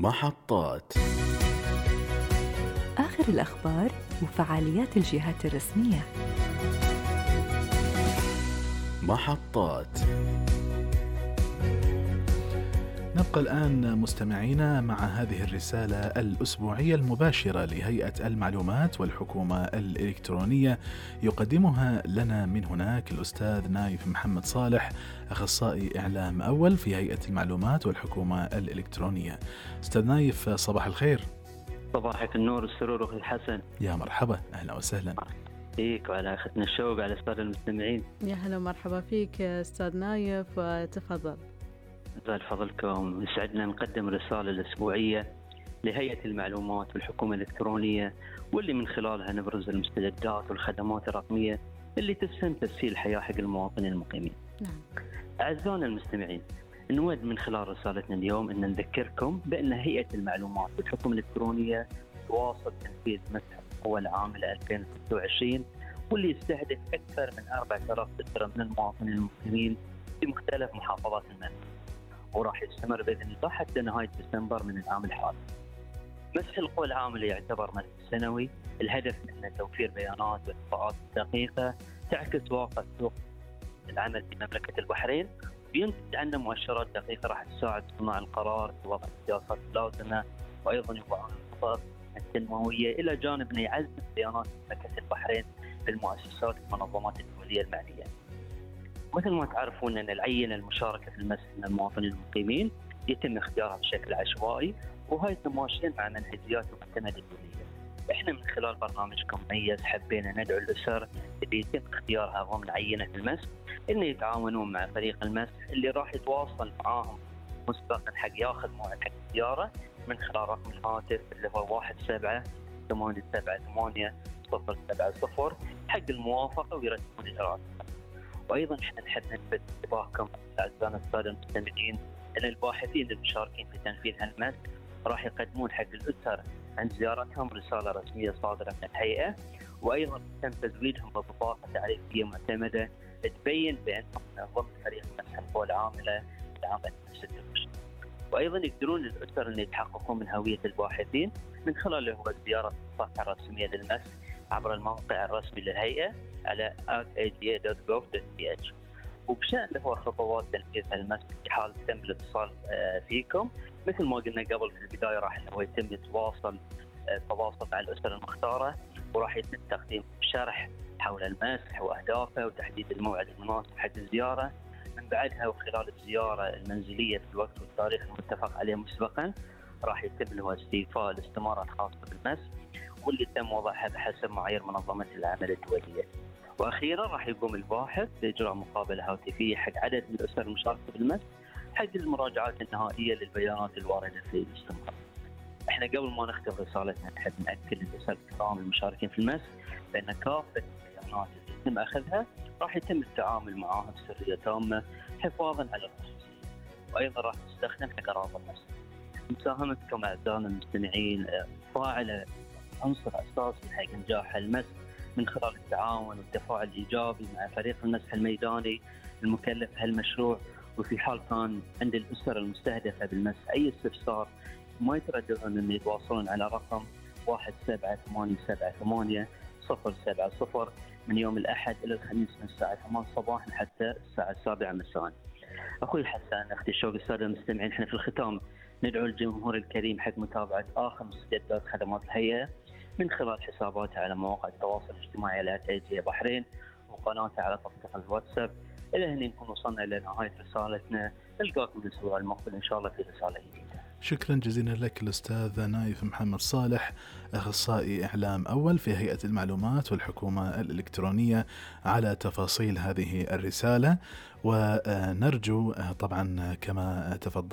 محطات. آخر الأخبار وفعاليات الجهات الرسمية. محطات. نبقى الآن مستمعين مع هذه الرسالة الأسبوعية المباشرة لهيئة المعلومات والحكومة الإلكترونية، يقدمها لنا من هناك الأستاذ نايف محمد صالح، أخصائي إعلام أول في هيئة المعلومات والحكومة الإلكترونية. أستاذ نايف، صباح الخير. صباحك النور والسرور أخي الحسن. يا مرحبا، أهلا وسهلا فيك وعلى أختنا الشوق على السادة المستمعين. يا هلا ومرحبا فيك أستاذ نايف، وتفضل. زاد فضلكم، يسعدنا نقدم رسالة الأسبوعية لهيئة المعلومات والحكومة الإلكترونية، واللي من خلالها نبرز المستجدات والخدمات الرقمية اللي تسهم تسهيل الحياة حق المواطنين المقيمين. نعم. أعزائنا المستمعين، نود من خلال رسالتنا اليوم أن نذكركم بأن هيئة المعلومات والحكومة الإلكترونية تواصل تنفيذ مسح القوى العاملة 2026، واللي يستهدف أكثر من 4000 أسرة من المواطنين المقيمين في مختلف محافظات المملكة، وراح يستمر بإذن الله حتى نهاية ديسمبر من العام الحالي. مسح القوى العاملة يعتبر مسح سنوي، الهدف منه توفير بيانات واتفاقات دقيقة تعكس واقع سوق العمل في مملكة البحرين، وينتج عنه مؤشرات دقيقة راح تساعد صناع القرار في وضع السياسات اللازمة، وأيضا يوضعون الخطط التنموية، إلى جانب أنه يعزز بيانات مملكة البحرين في المؤسسات والمنظمات الدولية المعنية. مثل ما تعرفون أن العينة المشاركة في المسح من المواطنين المقيمين يتم اختيارها بشكل عشوائي، وهي ماشيين مع منهجيات ومعتمدة دولية. احنا من خلال برنامجكم مميز حبينا ندعو الأسر اللي يتم اختيارها ضمن عينة المسح إنه يتعاونون مع فريق المسح اللي راح يتواصل معاهم مسبقا حق ياخذ موعد حق الزيارة من خلال رقم الهاتف اللي هو 17888070 حق الموافقة ويرتبون الإجراءات. وأيضا احنا نحب نلفت انتباهكم أعزائنا السادة المستمعين أن الباحثين المشاركين في تنفيذ هالمسح راح يقدمون حق الأسر عند زيارتهم رسالة رسمية صادرة من الهيئة، وأيضا تم تزويدهم ببطاقة تعريفية معتمدة تبين بأنهم ضمن فريق مسح القوى العاملة لعام 2026. وأيضا يقدرون الأسر أن يتحققون من هوية الباحثين من خلال هو زيارة الصفحة الرسمية للمسح عبر الموقع الرسمي للهيئة على aga.gov.ph. وبشأن هو خطوات تنفيذ المسح في حال تم الاتصال فيكم، مثل ما قلنا قبل في البداية راح هو يتم تواصل مع الأسر المختارة، وراح يتم تقديم شرح حول المسح وأهدافه وتحديد الموعد المناسب حق الزيارة. من بعدها وخلال الزيارة المنزلية في الوقت والتاريخ المتفق عليه مسبقا راح يتم له استيفاء الاستمارة الخاصة بالمسح، واللي تم وضعها بحسب معايير منظمة العمل الدولية. وأخيرا راح يقوم الباحث بإجراء مقابلة هاتفية حق عدد من الأسر المشاركة بالمسح حق المراجعات النهائية للبيانات الواردة في الاستمارة. احنا قبل ما نختم رسالتنا نحب نأكد للأسر الكرام المشاركين في المسح بأن كافة البيانات اللي يتم أخذها راح يتم التعامل معها بسرية تامة حفاظا على الخصوصية، وأيضا راح تستخدم حق أغراض المسح. مساهمتكم أعزائنا المستمعين فاعلة عنصر أساسي حق نجاح المسح من خلال التعاون والتفاعل الإيجابي مع فريق المسح الميداني المكلف هالمشروع. وفي حال كان عند الأسر المستهدفة بالمسح أي استفسار ما يترددون أن يتواصلون على رقم 17878070 من يوم الأحد إلى الخميس من الساعة 8 صباحا حتى الساعة 7 مساء. أخوي الحسن، أختي الشوق، السادة المستمعين، احنا في الختام ندعو الجمهور الكريم حق متابعة آخر مستجدات خدمات الهيئة من خلال حساباتها على مواقع التواصل الاجتماعي على @AGA بحرين، وقناتها على تطبيق الواتساب. إلى هنا نكون وصلنا إلى نهاية رسالتنا، نلقاكم الأسبوع المقبل إن شاء الله في رسالة جديدة. شكرا جزيلا لك الأستاذ نايف محمد صالح، أخصائي إعلام أول في هيئة المعلومات والحكومة الإلكترونية، على تفاصيل هذه الرسالة. ونرجو طبعا كما تفضل